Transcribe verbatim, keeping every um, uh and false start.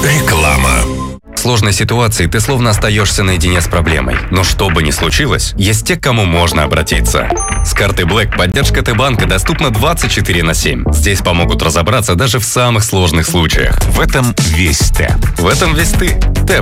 Реклама. В сложной ситуации ты словно остаешься наедине с проблемой. Но что бы ни случилось, есть те, к кому можно обратиться. С картой Black поддержка Т-банка доступна двадцать четыре на семь. Здесь помогут разобраться даже в самых сложных случаях. В этом весь Т. В этом весь ты. Т-банк.